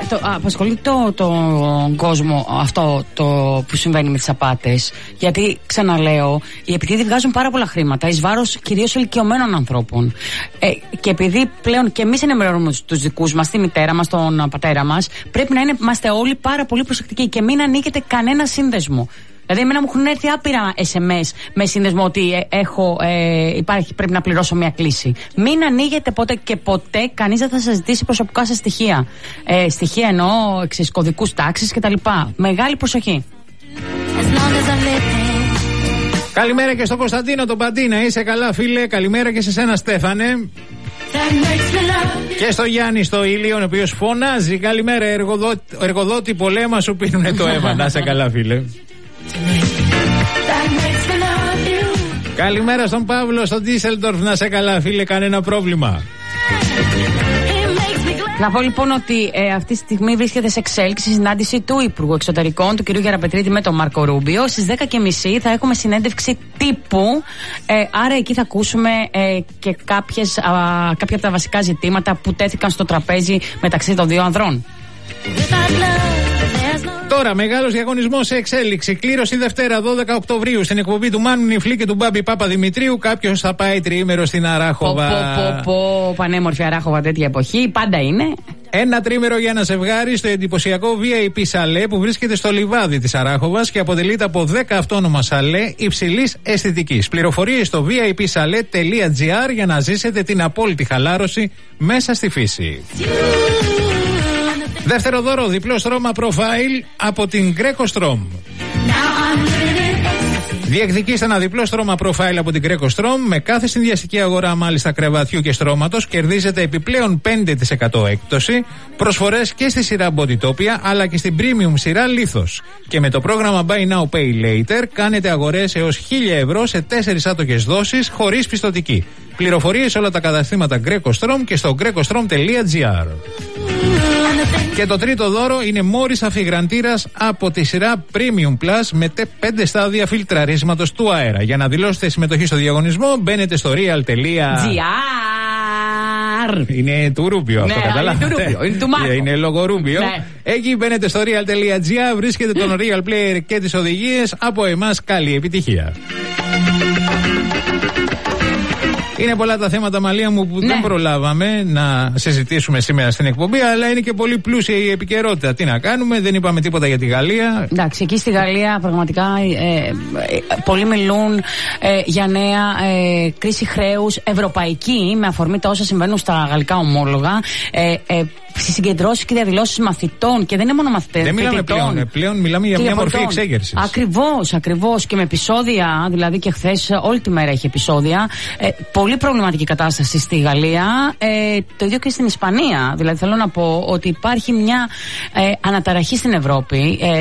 απασχολεί τον κόσμο αυτό το που συμβαίνει με τις απάτες. Γιατί, ξαναλέω, οι επιτίδιοι βγάζουν πάρα πολλά χρήματα εις βάρος κυρίως ηλικιωμένων ανθρώπων. Και επειδή πλέον και εμείς ενημερώνουμε τους δικούς μας, τη μητέρα μας, τον πατέρα μας, πρέπει να είμαστε όλοι πάρα πολύ προσεκτικοί και μην ανοίγετε κανένα σύνδεσμο. Δηλαδή, εμένα μου έχουν έρθει άπειρα SMS με σύνδεσμο ότι πρέπει να πληρώσω μια κλήση. Μην ανοίγετε ποτέ, κανείς δεν θα σας ζητήσει προσωπικά σας στοιχεία. Στοιχεία εννοώ κωδικούς τάξης κτλ. Μεγάλη προσοχή. Καλημέρα και στον Κωνσταντίνο τον Παντίνα. Είσαι καλά, φίλε? Καλημέρα και σε σένα, Στέφανε. Και στο Γιάννη στο Ήλιον, ο οποίος φωνάζει. Καλημέρα, εργοδότη πολέμα σου πίνουνε το αίμα. Να είσαι καλά, φίλε. Καλημέρα στον Παύλο στο Ντίσελντορφ. Να σε καλά, φίλε, κανένα πρόβλημα. Να πω λοιπόν ότι αυτή τη στιγμή βρίσκεται σε εξέλιξη η συνάντηση του Υπουργού Εξωτερικών, του κ. Γεραπετρίτη, με τον Μάρκο Ρούμπιο. Στις 10:30 θα έχουμε συνέντευξη τύπου. Άρα εκεί θα ακούσουμε και κάποια από τα βασικά ζητήματα που τέθηκαν στο τραπέζι μεταξύ των δύο ανδρών. Τώρα, μεγάλος διαγωνισμός σε εξέλιξη. Κλήρωση Δευτέρα, 12 Οκτωβρίου, στην εκπομπή του Μάνου Νιφλή και του Μπάμπη Παπαδημητρίου. Κάποιος θα πάει τριήμερο στην Αράχοβα. Πανέμορφη Αράχοβα τέτοια εποχή, πάντα είναι. Ένα τρίμερο για ένα ζευγάρι στο εντυπωσιακό VIP σαλέ που βρίσκεται στο λιβάδι της Αράχοβας και αποτελείται από 10 αυτόνομα σαλέ υψηλής αισθητικής. Πληροφορίες στο vipsale.gr για να ζήσετε την απόλυτη χαλάρωση μέσα στη φύση. Δεύτερο δώρο, διπλό στρώμα profile από την Greco Strom. Διεκδικήστε ένα διπλό στρώμα profile από την Greco Strom. Με κάθε συνδυαστική αγορά μάλιστα κρεβατιού και στρώματος κερδίζετε επιπλέον 5% έκπτωση. Προσφορές και στη σειρά Bodytopia αλλά και στην premium σειρά Lithos. Και με το πρόγραμμα Buy Now Pay Later κάνετε αγορές έως 1.000 ευρώ σε 4 άτοκες δόσεις χωρίς πιστωτική. Πληροφορίες σε όλα τα καταστήματα Greco Strom και στο grecostrom.gr. Και το τρίτο δώρο είναι μόρις αφιγραντήρας από τη σειρά Premium Plus με 5 στάδια φιλτραρίσματος του αέρα. Για να δηλώσετε συμμετοχή στο διαγωνισμό μπαίνετε στο real.gr. Είναι του Ρούμπιο αυτό, καταλάβατε. Είναι του Μάρκο. Είναι λόγο Ρούμπιο. Εκεί μπαίνετε στο real.gr, βρίσκετε τον Real Player και τις οδηγίες. Από εμάς καλή επιτυχία. Είναι πολλά τα θέματα, Μαλία μου, που δεν προλάβαμε να συζητήσουμε σήμερα στην εκπομπή, αλλά είναι και πολύ πλούσια η επικαιρότητα. Τι να κάνουμε, δεν είπαμε τίποτα για τη Γαλλία. Εντάξει, εκεί στη Γαλλία πραγματικά πολλοί μιλούν για νέα κρίση χρέους ευρωπαϊκή, με αφορμή τα όσα συμβαίνουν στα γαλλικά ομόλογα. Συγκεντρώσεις και διαδηλώσεις μαθητών, και δεν είναι μόνο μαθητές. Δεν μιλάμε πλέον μιλάμε για μια μορφή εξέγερσης. Ακριβώς. Και με επεισόδια, δηλαδή και χθες όλη τη μέρα έχει επεισόδια. Πολύ προβληματική κατάσταση στη Γαλλία. Το ίδιο και στην Ισπανία. Δηλαδή θέλω να πω ότι υπάρχει μια αναταραχή στην Ευρώπη.